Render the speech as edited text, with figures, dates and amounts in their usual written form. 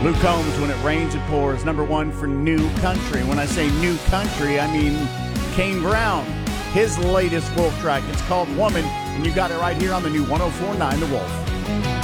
Luke Combs, When It Rains, It Pours, number one for New Country. When I say New Country, I mean Kane Brown, his latest Wolf track. It's called Woman, and you got it right here on the new 104.9 The Wolf.